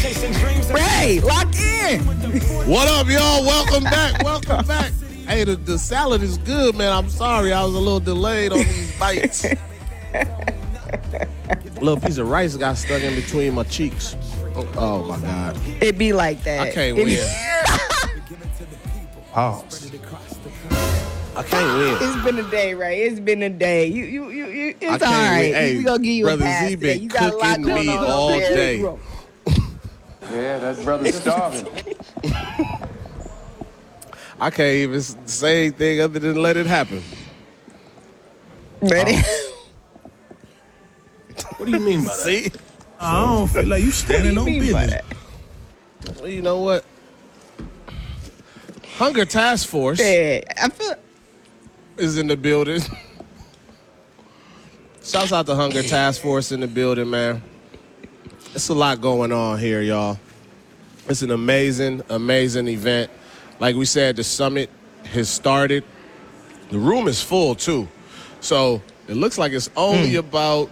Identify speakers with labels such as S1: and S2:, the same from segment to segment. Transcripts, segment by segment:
S1: Ray, lock in.
S2: What up, y'all? Welcome back. Welcome back. Hey, the salad is good, man. I'm sorry I was a little delayed on these bites. A little piece of rice got stuck in between my cheeks. Oh my God.
S1: It be like that.
S2: I can't win.
S3: Pause.
S2: I can't win.
S1: It's been a day, Ray. It's been a day. It's all right.
S2: Hey,
S1: we gonna give you
S2: Brother
S1: a pass
S2: Z
S1: today.
S2: been
S1: You got a lot
S2: cooking
S1: going
S2: me
S1: on
S2: all
S1: over there.
S2: day.
S3: Yeah, that brother's starving.
S2: I can't even say anything other than let it happen.
S1: Ready?
S4: What do you mean by that?
S2: See?
S4: I don't feel like you standing on business.
S2: Well, you know what? Hunger Task Force
S1: Yeah, I feel.
S2: is in the building. Shouts out to Hunger Task Force in the building, man. It's a lot going on here, y'all. It's an amazing, amazing event. Like we said, the summit has started. The room is full, too. So it looks like it's only about,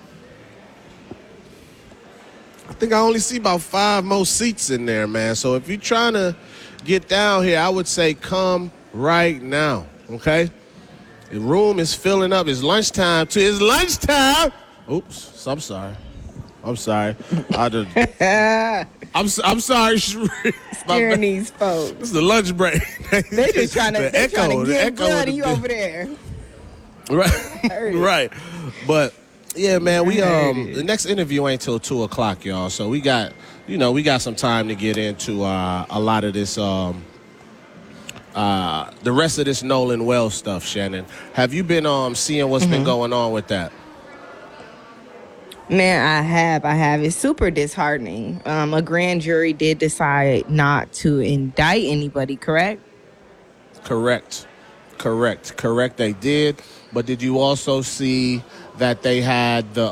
S2: I think I only see about 5 more seats in there, man. So if you're trying to get down here, I would say come right now, okay? The room is filling up. It's lunchtime, too. It's lunchtime. Oops, I'm sorry. I'm sorry. I'm sorry.
S1: Scaring these folks.
S2: This is the lunch break.
S1: They just trying to get
S2: of
S1: blood
S2: the
S1: you over there.
S2: Right, right. But yeah, man, we the next interview ain't till 2:00, y'all. So we got some time to get into a lot of this the rest of this Nolan Wells stuff. Shannon, have you been seeing what's been going on with that?
S1: Man, I have. It's super disheartening. A grand jury did decide not to indict anybody, correct?
S2: Correct. They did. But did you also see that they had the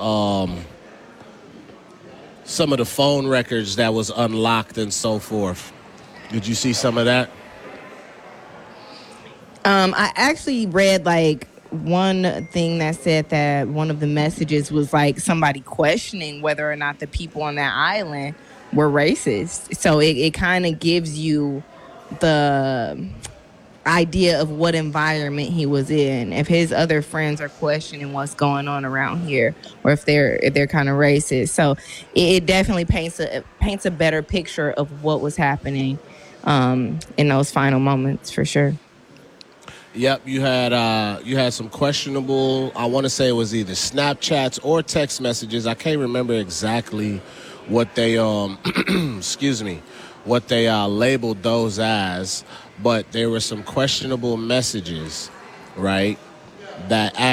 S2: some of the phone records that was unlocked and so forth? Did you see some of that?
S1: I actually read like one thing that said that one of the messages was like somebody questioning whether or not the people on that island were racist. So it kind of gives you the idea of what environment he was in. If his other friends are questioning what's going on around here, or if they're kind of racist. So it definitely paints a better picture of what was happening in those final moments for sure.
S2: Yep, you had some questionable, I want to say it was either Snapchats or text messages. I can't remember exactly what they what they labeled those as, but there were some questionable messages, right? That